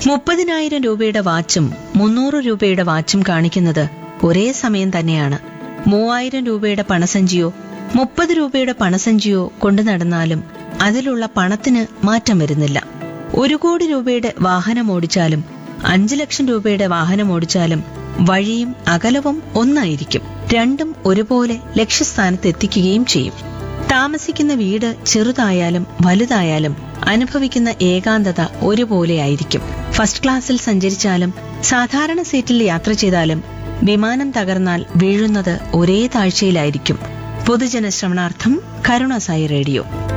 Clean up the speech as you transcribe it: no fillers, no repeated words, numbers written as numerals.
30,000 രൂപയുടെ വാച്ചും 300 രൂപയുടെ വാച്ചും കാണിക്കുന്നത് ഒരേ സമയം തന്നെയാണ്. 3,000 രൂപയുടെ പണസഞ്ചിയോ 30 രൂപയുടെ പണസഞ്ചിയോ കൊണ്ടു നടന്നാലും അതിലുള്ള പണത്തിന് മാറ്റം വരുന്നില്ല. 1 കോടി രൂപയുടെ വാഹനം ഓടിച്ചാലും 5 ലക്ഷം രൂപയുടെ വാഹനം ഓടിച്ചാലും വഴിയും അകലവും ഒന്നായിരിക്കും. രണ്ടും ഒരുപോലെ ലക്ഷ്യസ്ഥാനത്ത് എത്തിക്കുകയും ചെയ്യും. താമസിക്കുന്ന വീട് ചെറുതായാലും വലുതായാലും അനുഭവിക്കുന്ന ഏകാന്തത ഒരുപോലെയായിരിക്കും. ഫസ്റ്റ് ക്ലാസ്സിൽ സഞ്ചരിച്ചാലും സാധാരണ സീറ്റിൽ യാത്ര ചെയ്താലും വിമാനം തകർന്നാൽ വീഴുന്നത് ഒരേ താഴ്ചയിലായിരിക്കും. പൊതുജന ശ്രവണാർത്ഥം കരുണ സായി റേഡിയോ.